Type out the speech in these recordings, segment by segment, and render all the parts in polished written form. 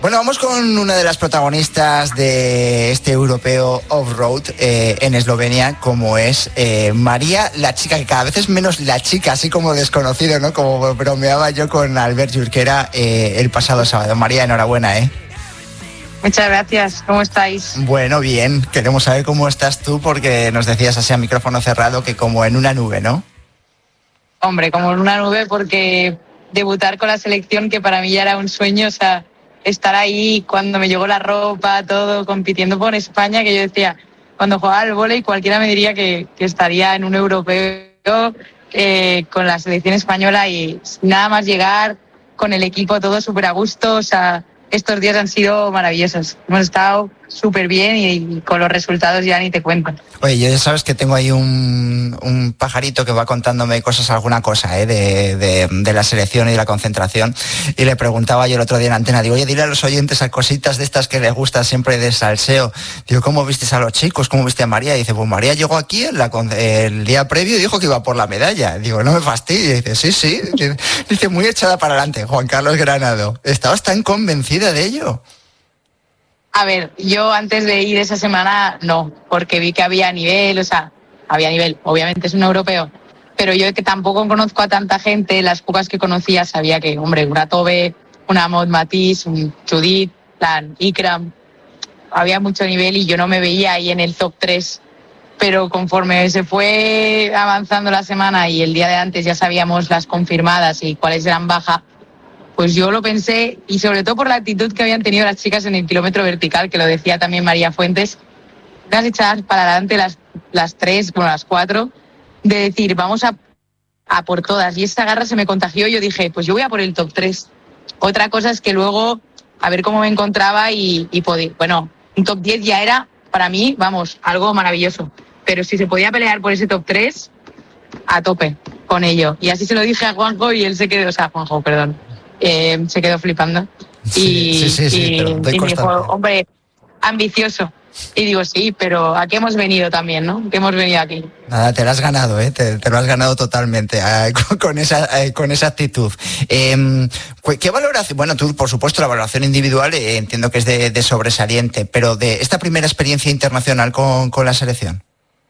Bueno, vamos con una de las protagonistas de este europeo off-road en Eslovenia, como es María, la chica, que cada vez es menos la chica, así como desconocido, ¿no? Como bromeaba yo con Albert Jurquera el pasado sábado. María, enhorabuena, ¿eh? Muchas gracias, ¿cómo estáis? Bueno, bien, queremos saber cómo estás tú, porque nos decías así a micrófono cerrado que como en una nube, ¿no? Hombre, como en una nube, porque debutar con la selección, que para mí ya era un sueño, o sea, estar ahí cuando me llegó la ropa, todo, compitiendo por España, que yo decía, cuando jugaba al vóley cualquiera me diría que estaría en un europeo con la selección española, y nada más llegar con el equipo todo súper a gusto, o sea, estos días han sido maravillosos. Hemos estado súper bien y con los resultados ya ni te cuento. Oye, yo ya sabes que tengo ahí un pajarito que va contándome alguna cosa de la selección y de la concentración, y le preguntaba yo el otro día en antena, digo, oye, dile a los oyentes a cositas de estas que les gusta siempre de salseo. Digo, ¿cómo vistes a los chicos? ¿Cómo viste a María? Y dice, pues María llegó aquí el día previo y dijo que iba por la medalla. Digo, no me fastidies. Dice, sí. Dice, muy echada para adelante, Juan Carlos Granado. ¿Estabas tan convencida de ello? A ver, yo antes de ir esa semana no, porque vi que había nivel, o sea, había nivel, obviamente es un europeo, pero yo que tampoco conozco a tanta gente, las pocas que conocía sabía que, hombre, una Tobe, una Maud Matisse, un Judith, Ikram, había mucho nivel y yo no me veía ahí en el top 3, pero conforme se fue avanzando la semana y el día de antes ya sabíamos las confirmadas y cuáles eran bajas, pues yo lo pensé, y sobre todo por la actitud que habían tenido las chicas en el kilómetro vertical, que lo decía también María Fuentes, unas echadas para adelante las 3, bueno, las 4, de decir, vamos a por todas. Y esa garra se me contagió y yo dije, pues yo voy a por el top 3. Otra cosa es que luego, a ver cómo me encontraba y podía, bueno, un top 10 ya era, para mí, vamos, algo maravilloso. Pero si se podía pelear por ese top 3, a tope con ello. Y así se lo dije a Juanjo y él se quedó, o sea, Juanjo, perdón. Se quedó flipando y me dijo, hombre, ambicioso. Y digo, sí, pero ¿a qué hemos venido también, no? ¿Qué hemos venido aquí? Nada, te lo has ganado, ¿eh? Te lo has ganado totalmente con esa actitud. ¿Qué valoración? Bueno, tú, por supuesto, la valoración individual entiendo que es de sobresaliente, pero de esta primera experiencia internacional con la selección.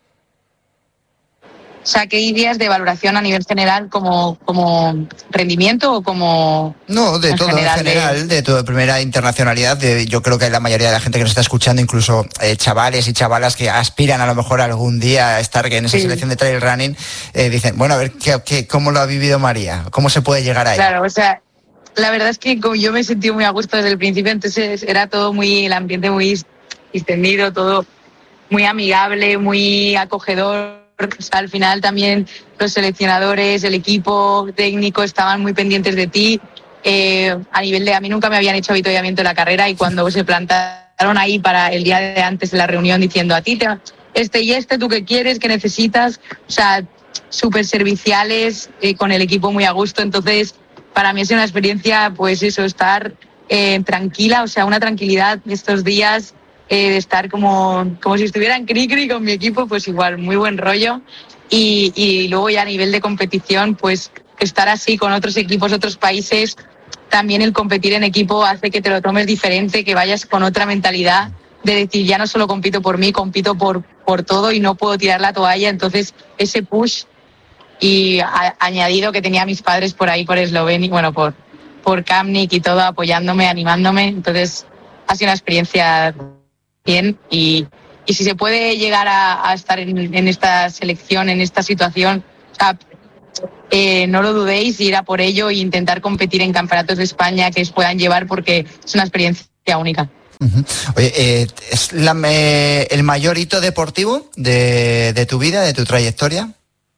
O sea, ¿qué dirías de valoración a nivel general como rendimiento o como...? No, de todo en general, de toda primera internacionalidad. Yo creo que la mayoría de la gente que nos está escuchando, incluso chavales y chavalas que aspiran a lo mejor algún día a estar en esa selección de trail running, dicen, bueno, a ver, ¿cómo lo ha vivido María? ¿Cómo se puede llegar ahí? Claro, o sea, la verdad es que como yo me sentí muy a gusto desde el principio, entonces era todo el ambiente muy extendido, todo muy amigable, muy acogedor. O sea, al final también los seleccionadores, el equipo técnico estaban muy pendientes de ti. A nivel a mí nunca me habían hecho avituallamiento en la carrera, y cuando se plantaron ahí para el día de antes de la reunión diciendo, a ti ¿tú qué quieres, qué necesitas? O sea, súper serviciales, con el equipo muy a gusto. Entonces, para mí es una experiencia, pues eso, estar tranquila, o sea, una tranquilidad estos días. De estar como si estuviera en cri-cri con mi equipo, pues igual, muy buen rollo. Y luego ya a nivel de competición, pues estar así con otros equipos, otros países, también el competir en equipo hace que te lo tomes diferente, que vayas con otra mentalidad de decir, ya no solo compito por mí, compito por todo y no puedo tirar la toalla. Entonces, ese push, y añadido que tenía a mis padres por ahí, por Eslovenia, bueno, por Kamnik y todo, apoyándome, animándome. Entonces, ha sido una experiencia bien, y si se puede llegar a estar en esta selección, en esta situación, o sea, no lo dudéis, ir a por ello e intentar competir en campeonatos de España que os puedan llevar, porque es una experiencia única. Uh-huh. Oye, ¿es el mayor hito deportivo de tu vida, de tu trayectoria?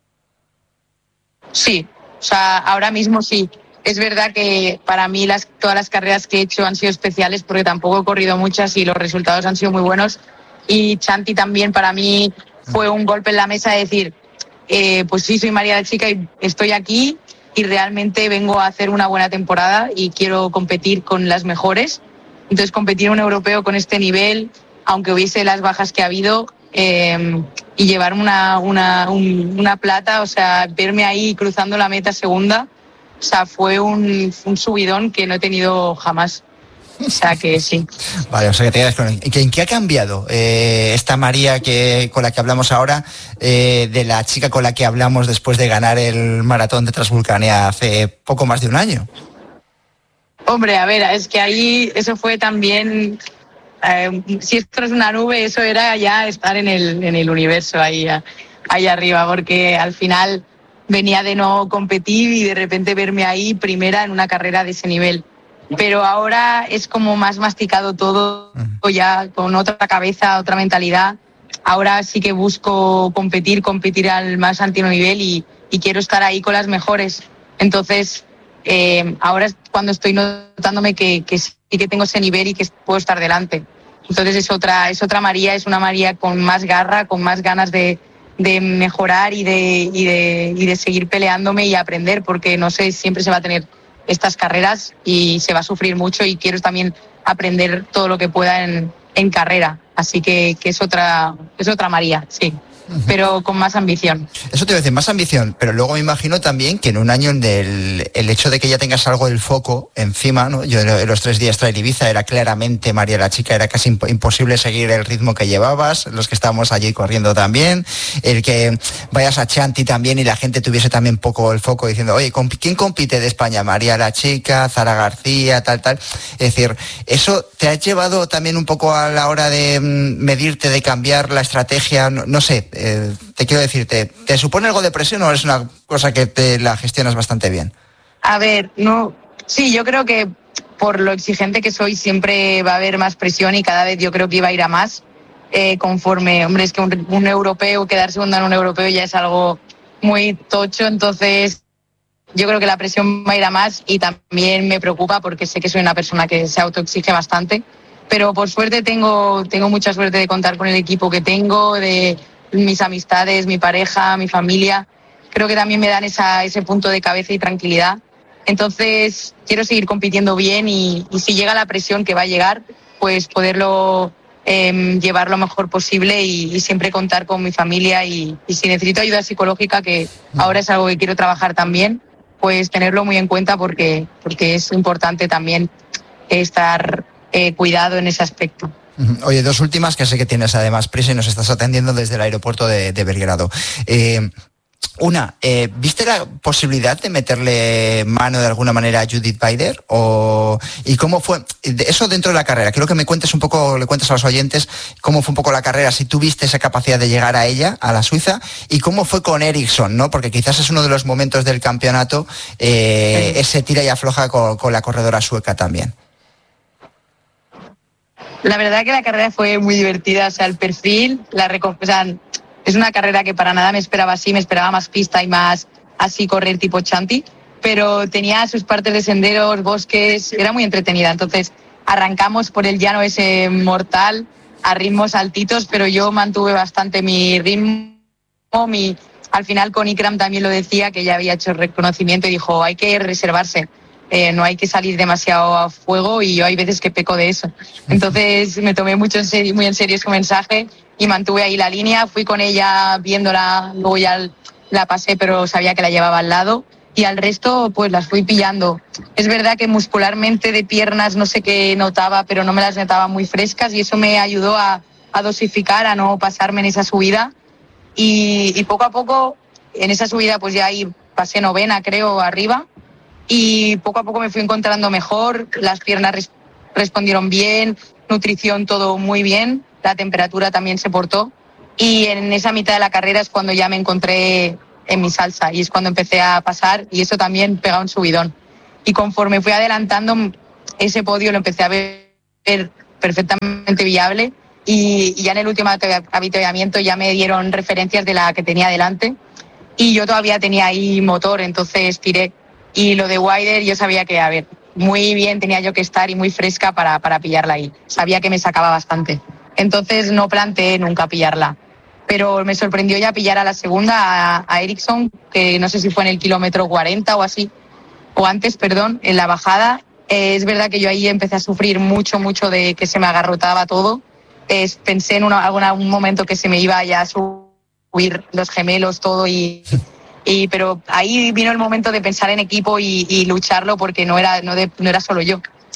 Sí, o sea, ahora mismo sí. Es verdad que para mí todas las carreras que he hecho han sido especiales, porque tampoco he corrido muchas y los resultados han sido muy buenos. Y Chanti también para mí fue un golpe en la mesa de decir, pues sí, soy María la chica y estoy aquí y realmente vengo a hacer una buena temporada y quiero competir con las mejores. Entonces, competir en un europeo con este nivel, aunque hubiese las bajas que ha habido, y llevar una plata, o sea, verme ahí cruzando la meta segunda, o sea, fue un subidón que no he tenido jamás. O sea que sí. Vale, o sea que te quedas con... ¿En qué ha cambiado esta María con la que hablamos ahora de la chica con la que hablamos después de ganar el maratón de Transvulcania hace poco más de un año? Hombre, a ver, es que ahí eso fue también... si esto es una nube, eso era ya estar en el universo ahí arriba, porque al final venía de no competir y de repente verme ahí primera en una carrera de ese nivel. Pero ahora es como más masticado todo, ya con otra cabeza, otra mentalidad. Ahora sí que busco competir al más alto nivel y quiero estar ahí con las mejores. Entonces, ahora es cuando estoy notándome que sí que tengo ese nivel y que puedo estar delante. Entonces es otra María, es una María con más garra, con más ganas de mejorar y de seguir peleándome y aprender, porque no sé, siempre se va a tener estas carreras y se va a sufrir mucho y quiero también aprender todo lo que pueda en carrera. Así que es otra María, sí. Pero con más ambición. Eso te iba a decir, más ambición, pero luego me imagino también que en un año el hecho de que ya tengas algo del foco encima, ¿no? Yo en los 3 días Trail Ibiza era claramente, María la chica, era casi imposible seguir el ritmo que llevabas, los que estábamos allí corriendo también, el que vayas a Chanti también y la gente tuviese también poco el foco diciendo, oye, ¿quién compite de España? María la chica, Zara García, tal. Es decir, ¿eso te ha llevado también un poco a la hora de medirte, de cambiar la estrategia? No sé, te quiero decir, ¿te supone algo de presión o es una cosa que te la gestionas bastante bien? A ver, no, sí, yo creo que por lo exigente que soy siempre va a haber más presión y cada vez yo creo que iba a ir a más conforme, hombre, es que un europeo, quedar segunda en un europeo ya es algo muy tocho, entonces yo creo que la presión va a ir a más y también me preocupa porque sé que soy una persona que se autoexige bastante, pero por suerte tengo mucha suerte de contar con el equipo que tengo, de mis amistades, mi pareja, mi familia. Creo que también me dan ese punto de cabeza y tranquilidad. Entonces, quiero seguir compitiendo bien y si llega la presión que va a llegar, pues poderlo llevar lo mejor posible y siempre contar con mi familia y si necesito ayuda psicológica, que ahora es algo que quiero trabajar también, pues tenerlo muy en cuenta porque es importante también estar cuidado en ese aspecto. Oye, 2 últimas, que sé que tienes además prisa y nos estás atendiendo desde el aeropuerto de Belgrado. Una, ¿viste la posibilidad de meterle mano de alguna manera a Judith Beider? ¿Y cómo fue eso dentro de la carrera? Quiero que me cuentes un poco, le cuentes a los oyentes cómo fue un poco la carrera, si tuviste esa capacidad de llegar a ella, a la suiza, y cómo fue con Ericsson, ¿no? Porque quizás es uno de los momentos del campeonato, ese tira y afloja con la corredora sueca también. La verdad que la carrera fue muy divertida, o sea, el perfil, es una carrera que para nada me esperaba así, me esperaba más pista y más así correr tipo Chanti, pero tenía sus partes de senderos, bosques, era muy entretenida. Entonces arrancamos por el llano ese mortal a ritmos altitos, pero yo mantuve bastante mi ritmo, al final con Ikram también lo decía, que ya había hecho el reconocimiento y dijo, hay que reservarse. No hay que salir demasiado a fuego y yo hay veces que peco de eso. Entonces me tomé muy en serio su mensaje y mantuve ahí la línea, fui con ella viéndola, luego ya la pasé pero sabía que la llevaba al lado y al resto pues las fui pillando. Es verdad que muscularmente de piernas no sé qué notaba, pero no me las notaba muy frescas y eso me ayudó a dosificar, a no pasarme en esa subida y poco a poco en esa subida pues ya ahí pasé 9ª creo arriba. Y poco a poco me fui encontrando mejor, las piernas respondieron bien, nutrición todo muy bien, la temperatura también se portó y en esa mitad de la carrera es cuando ya me encontré en mi salsa y es cuando empecé a pasar y eso también pega un subidón. Y conforme fui adelantando, ese podio lo empecé a ver perfectamente viable y ya en el último avituallamiento ya me dieron referencias de la que tenía delante y yo todavía tenía ahí motor, entonces tiré. Y lo de Beider yo sabía que, a ver, muy bien tenía yo que estar y muy fresca para pillarla ahí. Sabía que me sacaba bastante. Entonces no planteé nunca pillarla. Pero me sorprendió ya pillar a la segunda, a Ericsson, que no sé si fue en el kilómetro 40 o así, o antes, perdón, en la bajada. Es verdad que yo ahí empecé a sufrir mucho de que se me agarrotaba todo. Pensé en algún momento que se me iba ya a subir los gemelos, todo pero ahí vino el momento de pensar en equipo y lucharlo porque no era solo yo.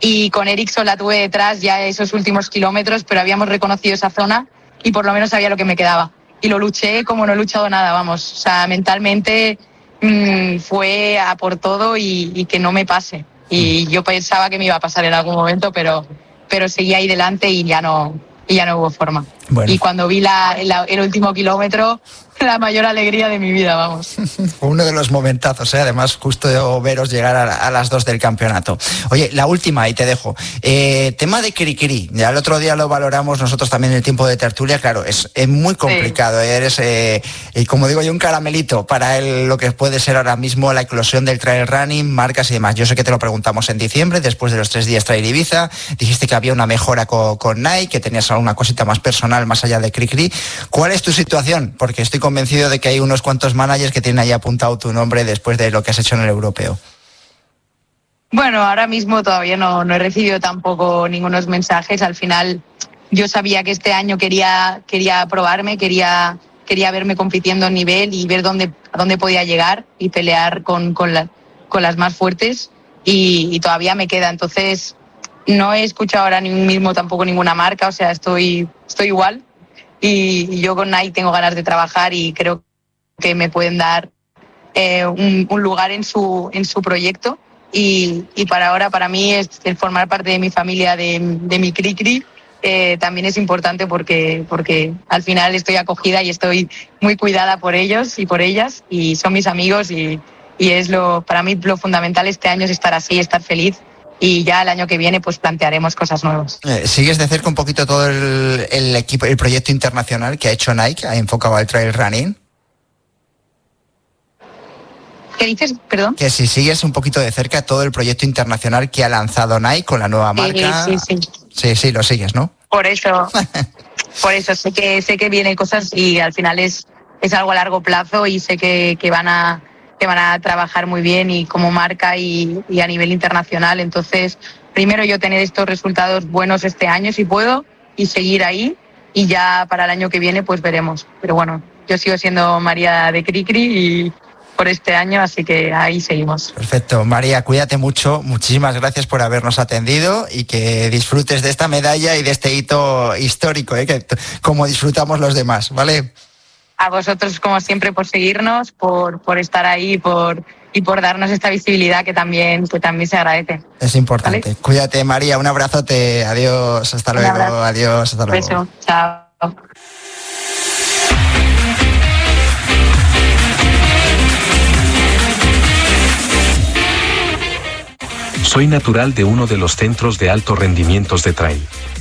y con Ericsson la tuve detrás ya esos últimos kilómetros, pero habíamos reconocido esa zona y por lo menos sabía lo que me quedaba. Y lo luché como no he luchado nada, vamos. O sea, mentalmente fue a por todo y que no me pase. Y yo pensaba que me iba a pasar en algún momento, pero seguí ahí delante y ya no hubo forma. Bueno. Y cuando vi el último kilómetro, la mayor alegría de mi vida, vamos. Uno de los momentazos, además, justo veros llegar a las 2 del campeonato. Oye, la última, y te dejo. Tema de Cricri. Ya el otro día lo valoramos nosotros también en el tiempo de tertulia. Claro, es muy complicado. Sí. Eres, y como digo yo, un caramelito para lo que puede ser ahora mismo la eclosión del trail running, marcas y demás. Yo sé que te lo preguntamos en diciembre, después de los 3 días Trail Ibiza. Dijiste que había una mejora con Nike, que tenías alguna cosita más personal más allá de Cricri. ¿Cuál es tu situación? Porque estoy convencido de que hay unos cuantos managers que tienen ahí apuntado tu nombre después de lo que has hecho en el europeo. Bueno, ahora mismo todavía no he recibido tampoco ningunos mensajes. Al final yo sabía que este año quería probarme, quería verme compitiendo en nivel y ver a dónde podía llegar y pelear con las más fuertes y todavía me queda. Entonces no he escuchado ahora mismo tampoco ninguna marca, o sea, estoy igual. Y yo con Nike tengo ganas de trabajar y creo que me pueden dar un lugar en su proyecto y para mí el formar parte de mi familia, de mi Cricri, también es importante porque al final estoy acogida y estoy muy cuidada por ellos y por ellas y son mis amigos y es para mí lo fundamental este año es estar así, estar feliz. Y ya el año que viene pues plantearemos cosas nuevas. ¿Sigues de cerca un poquito todo el equipo, el proyecto internacional que ha hecho Nike, ha enfocado al trail running? ¿Qué dices? Perdón. Que si sigues un poquito de cerca todo el proyecto internacional que ha lanzado Nike con la nueva marca. Sí, lo sigues, ¿no? Por eso sé que vienen cosas y al final es algo a largo plazo y sé que van a trabajar muy bien y como marca y a nivel internacional. Entonces, primero yo tener estos resultados buenos este año si puedo y seguir ahí y ya para el año que viene pues veremos. Pero bueno, yo sigo siendo María de Cricri y por este año, así que ahí seguimos. Perfecto. María, cuídate mucho. Muchísimas gracias por habernos atendido y que disfrutes de esta medalla y de este hito histórico, que como disfrutamos los demás, ¿vale? A vosotros, como siempre, por seguirnos, por estar ahí y por darnos esta visibilidad que también se agradece. Es importante. ¿Vale? Cuídate, María. Un abrazote. Adiós. Hasta luego. Adiós. Hasta luego. Beso. Chao. Soy natural de uno de los centros de alto rendimientos de trail.